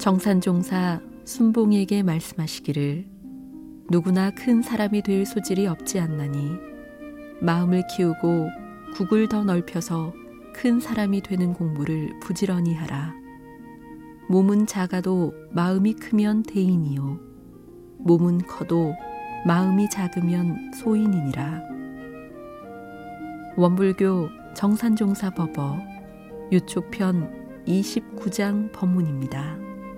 정산종사 순봉에게 말씀하시기를 누구나 큰 사람이 될 소질이 없지 않나니 마음을 키우고 국을 더 넓혀서 큰 사람이 되는 공부를 부지런히 하라. 몸은 작아도 마음이 크면 대인이요 몸은 커도 마음이 작으면 소인이니라. 원불교 정산종사 법어 유촉편 29장 법문입니다.